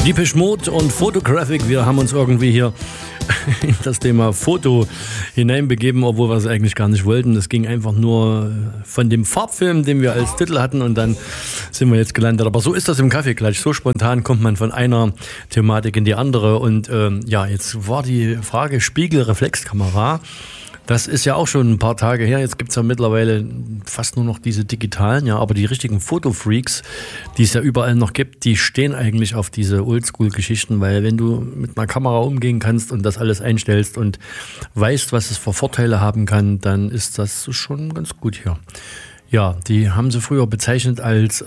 Depeche Mode und Photographic, wir haben uns irgendwie hier in das Thema Foto hineinbegeben, obwohl wir es eigentlich gar nicht wollten. Es ging einfach nur von dem Farbfilm, den wir als Titel hatten, und dann sind wir jetzt gelandet. Aber so ist das im Kaffeeklatsch. So spontan kommt man von einer Thematik in die andere. Und ja, jetzt war die Frage Spiegelreflexkamera. Das ist ja auch schon ein paar Tage her. Jetzt gibt es ja mittlerweile fast nur noch diese digitalen, ja, aber die richtigen Fotofreaks, die es ja überall noch gibt, die stehen eigentlich auf diese Oldschool-Geschichten, weil wenn du mit einer Kamera umgehen kannst und das alles einstellst und weißt, was es für Vorteile haben kann, dann ist das schon ganz gut hier. Ja, die haben sie früher bezeichnet als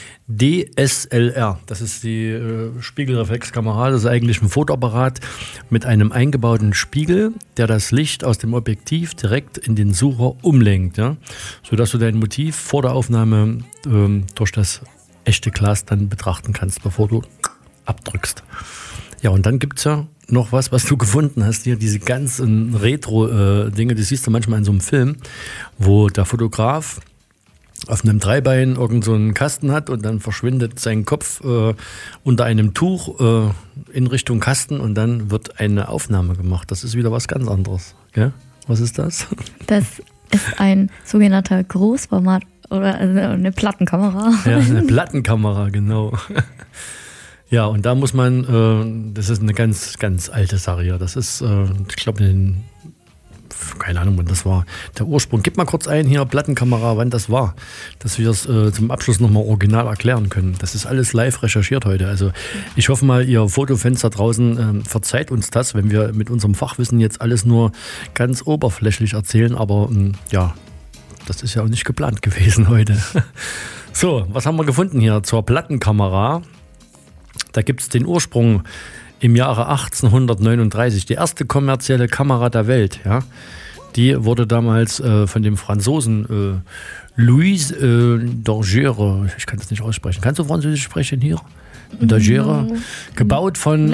DSLR. Das ist die Spiegelreflexkamera. Das ist eigentlich ein Fotoapparat mit einem eingebauten Spiegel, der das Licht aus dem Objektiv direkt in den Sucher umlenkt, ja? Sodass du dein Motiv vor der Aufnahme durch das echte Glas dann betrachten kannst, bevor du abdrückst. Ja, und dann gibt's ja noch was du gefunden hast, hier diese ganzen Retro-Dinge, die siehst du manchmal in so einem Film, wo der Fotograf auf einem Dreibein irgend so einen Kasten hat und dann verschwindet sein Kopf unter einem Tuch in Richtung Kasten und dann wird eine Aufnahme gemacht. Das ist wieder was ganz anderes. Gell? Was ist das? Das ist ein sogenannter Großformat oder eine Plattenkamera. Ja, eine Plattenkamera, genau. Ja, und da muss man, das ist eine ganz, ganz alte Sache hier. Das ist, ich glaube, keine Ahnung, wann das war. Der Ursprung. Gib mal kurz ein hier, Plattenkamera, wann das war, dass wir es zum Abschluss nochmal original erklären können. Das ist alles live recherchiert heute. Also ich hoffe mal, ihr Fotofans da draußen verzeiht uns das, wenn wir mit unserem Fachwissen jetzt alles nur ganz oberflächlich erzählen. Aber ja, das ist ja auch nicht geplant gewesen heute. So, was haben wir gefunden hier zur Plattenkamera? Da gibt es den Ursprung im Jahre 1839, die erste kommerzielle Kamera der Welt, ja, die wurde damals von dem Franzosen Louis Daguerre, ich kann das nicht aussprechen. Kannst du Französisch sprechen hier? Daguerre, gebaut von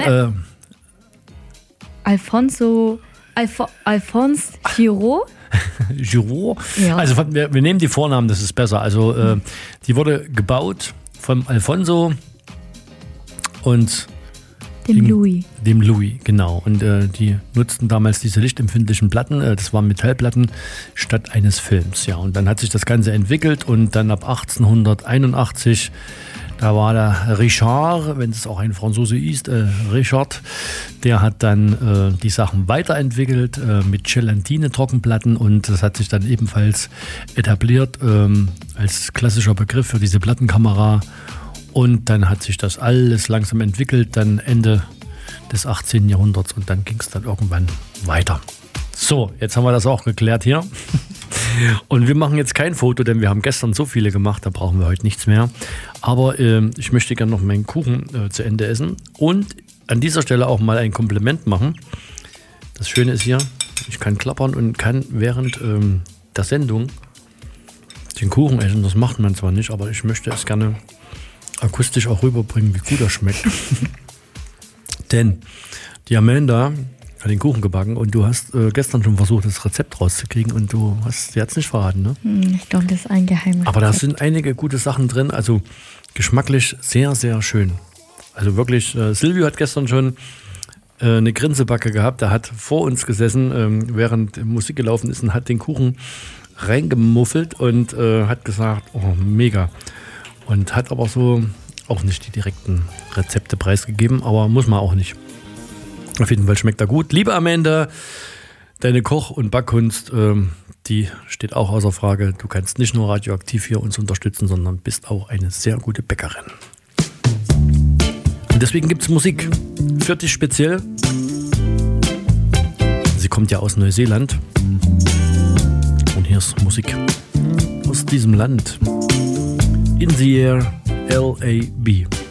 Alphonse Giraud. Giraud? Ja. Also wir nehmen die Vornamen, das ist besser. Also die wurde gebaut von Alfonso und Dem Louis, genau. Und die nutzten damals diese lichtempfindlichen Platten, das waren Metallplatten, statt eines Films. Ja, und dann hat sich das Ganze entwickelt und dann ab 1881, da war der Richard, wenn es auch ein Franzose ist, Richard, der hat dann die Sachen weiterentwickelt mit Gelatine-Trockenplatten und das hat sich dann ebenfalls etabliert als klassischer Begriff für diese Plattenkamera. Und dann hat sich das alles langsam entwickelt, dann Ende des 18. Jahrhunderts und dann ging es dann irgendwann weiter. So, jetzt haben wir das auch geklärt hier. Und wir machen jetzt kein Foto, denn wir haben gestern so viele gemacht, da brauchen wir heute nichts mehr. Aber ich möchte gerne noch meinen Kuchen zu Ende essen und an dieser Stelle auch mal ein Kompliment machen. Das Schöne ist hier, ich kann klappern und kann während der Sendung den Kuchen essen. Das macht man zwar nicht, aber ich möchte es gerne akustisch auch rüberbringen, wie gut er schmeckt. Denn die Amanda hat den Kuchen gebacken und du hast gestern schon versucht, das Rezept rauszukriegen und sie hat es nicht verraten, ne? Ich glaube, das ist ein Geheimrezept. Aber da sind einige gute Sachen drin, also geschmacklich sehr, sehr schön. Also wirklich, Silvio hat gestern schon eine Grinsebacke gehabt, der hat vor uns gesessen, während Musik gelaufen ist und hat den Kuchen reingemuffelt und hat gesagt, oh mega. Und hat aber so auch nicht die direkten Rezepte preisgegeben, aber muss man auch nicht. Auf jeden Fall schmeckt er gut. Liebe Amanda, deine Koch- und Backkunst, die steht auch außer Frage. Du kannst nicht nur radioaktiv hier uns unterstützen, sondern bist auch eine sehr gute Bäckerin. Und deswegen gibt es Musik für dich speziell. Sie kommt ja aus Neuseeland. Und hier ist Musik aus diesem Land. In the Air, L.A.B.